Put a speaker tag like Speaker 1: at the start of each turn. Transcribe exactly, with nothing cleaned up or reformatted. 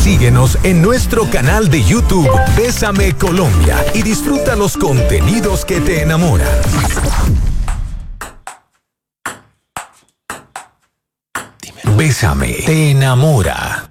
Speaker 1: Síguenos en nuestro canal de YouTube Bésame Colombia y disfruta los contenidos que te enamoran. Bésame te enamora.